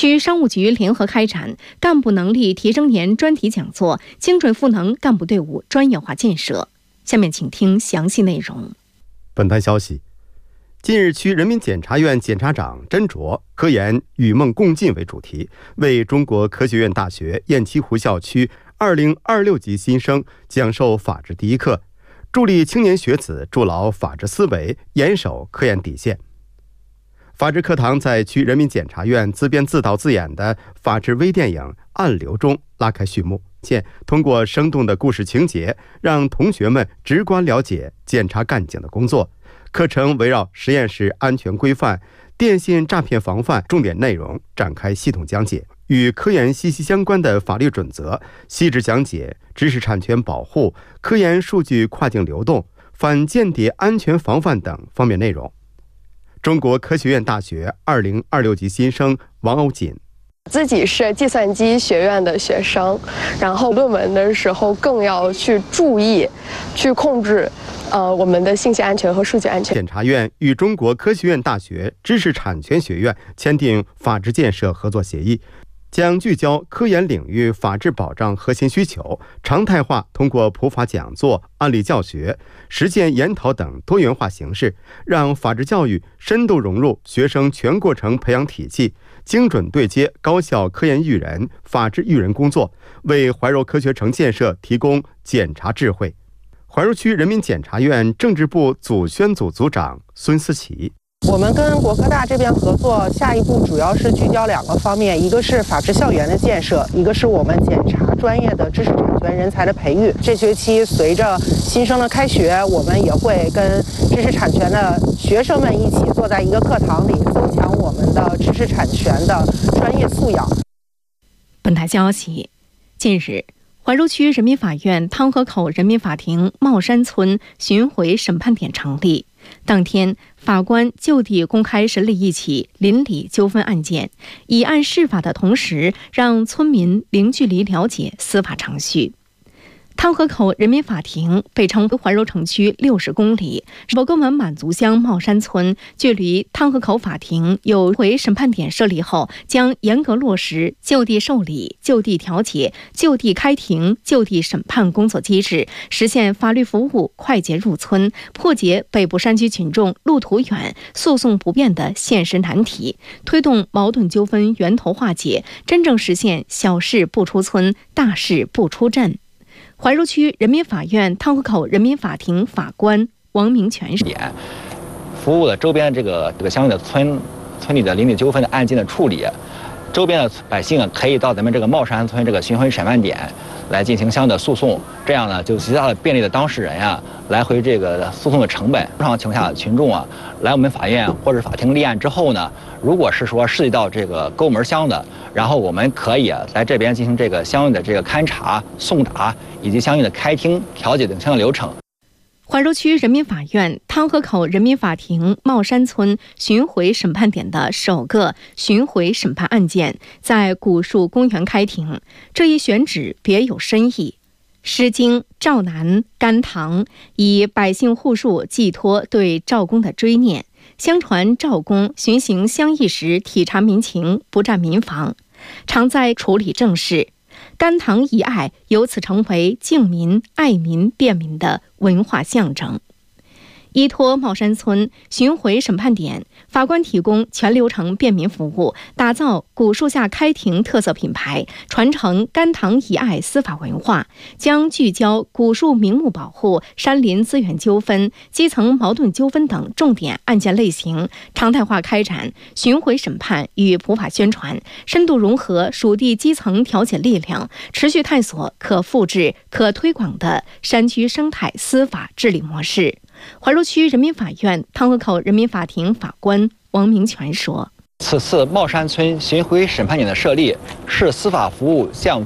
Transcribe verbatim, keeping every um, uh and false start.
区商务局联合开展干部能力提升年专题讲座，精准赋能干部队伍专业化建设。下面请听详细内容。 本台消息，近日区人民检察院检察长斟酌科研与梦共进为主题，为中国科学院大学雁栖湖校区二零二六级新生讲授法治第一课，助力青年学子筑牢法治思维，严守科研底线。法治课堂在区人民检察院自编自导自演的法治微电影《暗流》中拉开序幕。现通过生动的故事情节，让同学们直观了解检察干警的工作。课程围绕实验室安全规范、电信诈骗防范重点内容展开系统讲解，与科研息息相关的法律准则，细致讲解知识产权保护、科研数据跨境流动、反间谍安全防范等方面内容。中国科学院大学二零二六级新生王欧锦， 自己是计算机学院的学生，然后论文的时候更要去注意去控制呃我们的信息安全和数据安全。 检察院与中国科学院大学知识产权学院签订法治建设合作协议，将聚焦科研领域法治保障核心需求，常态化通过普法讲座、案例教学、实践研讨等多元化形式，让法治教育深度融入学生全过程培养体系，精准对接高校科研育人、法治育人工作，为怀柔科学城建设提供检察智慧。怀柔区人民检察院政治部组宣组组长孙思琪， 我们跟国科大这边合作，下一步主要是聚焦两个方面，一个是法治校园的建设，一个是我们检察专业的知识产权人才的培育。这学期随着新生的开学，我们也会跟知识产权的学生们一起坐在一个课堂里，增强我们的知识产权的专业素养。 本台消息，近日怀柔区人民法院汤河口人民法庭茂山村巡回审判点成立。当天，法官就地公开审理一起邻里纠纷案件，以案释法的同时，让村民零距离了解司法程序。汤河口人民法庭被称为怀柔城区六十公里，宝沟门满族乡茂山村距离汤河口法庭有回审判点设立后，将严格落实就地受理、就地调解、就地开庭、就地审判工作机制，实现法律服务快捷入村，破解北部山区群众路途远、诉讼不便的现实难题，推动矛盾纠纷源头化解，真正实现小事不出村、大事不出镇。怀柔区人民法院汤河口人民法庭法官王明全说， 服务了周边这个这个相应的村村里的邻里纠纷的案件的处理，周边的百姓可以到咱们这个茂山村这个巡回审判点来进行相应的诉讼，这样呢就极大的便利了当事人呀来回这个诉讼的成本。通常情况下，群众啊来我们法院或者法庭立案之后呢，如果是说涉及到这个沟门乡的，然后我们可以啊来这边进行这个相应的这个勘查、送达以及相应的开庭、调解等相应流程。 怀柔区人民法院汤河口人民法庭茂山村巡回审判点的首个巡回审判案件在古树公园开庭，这一选址别有深意。诗经赵南甘棠以百姓护树寄托对赵公的追念。相传赵公巡行乡邑时体察民情，不占民房，常在处理政事。甘棠遗爱由此成为敬民、爱民、便民的文化象征。依托茂山村巡回审判点，法官提供全流程便民服务，打造古树下开庭特色品牌，传承甘棠遗爱司法文化，将聚焦古树名木保护、山林资源纠纷、基层矛盾纠纷等重点案件类型，常态化开展巡回审判与普法宣传，深度融合属地基层调解力量，持续探索可复制、可推广的山区生态司法治理模式。怀柔区人民法院汤河口人民法庭法官王明全说， 此次茂山村巡回审判点的设立是司法服务向